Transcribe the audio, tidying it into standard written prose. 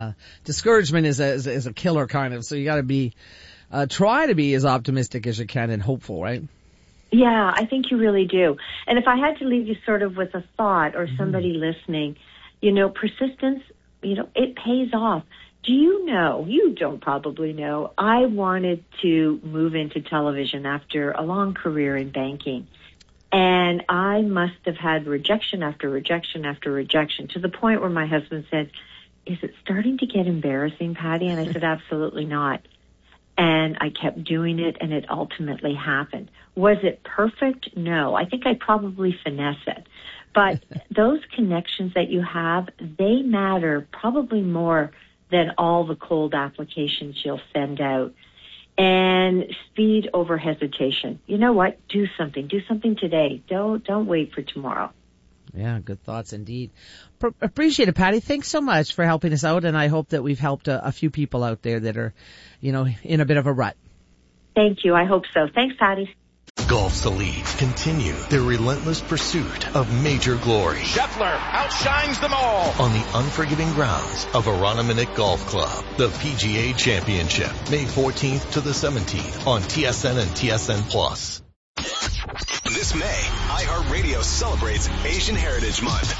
discouragement is a killer kind of. So you got to be try to be as optimistic as you can and hopeful, right? Yeah, I think you really do. And if I had to leave you sort of with a thought or somebody listening, persistence, it pays off. Do you know, you don't probably know, I wanted to move into television after a long career in banking. And I must have had rejection after rejection after rejection, to the point where my husband said, "Is it starting to get embarrassing, Patty?" And I said, "Absolutely not." And I kept doing it, and it ultimately happened. Was it perfect? No. I think I probably finesse it. But those connections that you have, they matter probably more than all the cold applications you'll send out. And speed over hesitation. You know what? Do something. Do something today. Don't wait for tomorrow. Yeah, good thoughts indeed. Appreciate it, Patty. Thanks so much for helping us out, and I hope that we've helped a few people out there that are, in a bit of a rut. Thank you. I hope so. Thanks, Patty. Golf's elite continue their relentless pursuit of major glory. Scheffler outshines them all on the unforgiving grounds of Aranaminuk Golf Club. The PGA Championship, May 14th to the 17th on TSN and TSN Plus. This May, iHeartRadio celebrates Asian Heritage Month.